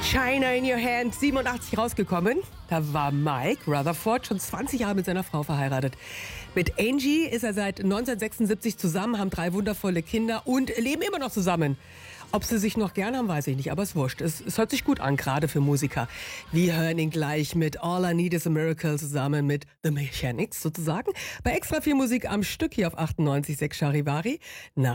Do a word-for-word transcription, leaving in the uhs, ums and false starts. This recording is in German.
China in Your Hand, siebenundachtzig rausgekommen. Da war Mike Rutherford schon zwanzig Jahre mit seiner Frau verheiratet. Mit Angie ist er seit neunzehnhundertsechsundsiebzig zusammen, haben drei wundervolle Kinder und leben immer noch zusammen. Ob sie sich noch gern haben, weiß ich nicht, aber es wurscht. Es, es hört sich gut an, gerade für Musiker. Wir hören ihn gleich mit All I Need Is a Miracle zusammen mit The Mechanics sozusagen. Bei Extra viel Musik am Stück hier auf achtundneunzig Komma sechs Charivari. Nach